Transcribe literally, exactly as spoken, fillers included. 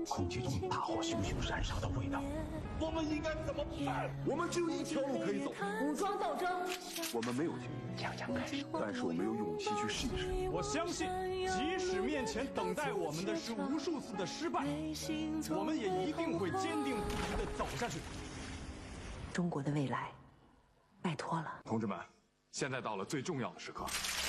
空气中大火熊熊燃烧的味道。 我们应该怎么办？ 我们只有一条路可以走， 武装斗争。 我们没有经历， 强强开始， 但是我们有勇气去试一试。 我相信，即使面前等待我们的是无数次的失败，我们也一定会坚定不移地走下去。 中国的未来，拜托了， 同志们，现在到了最重要的时刻。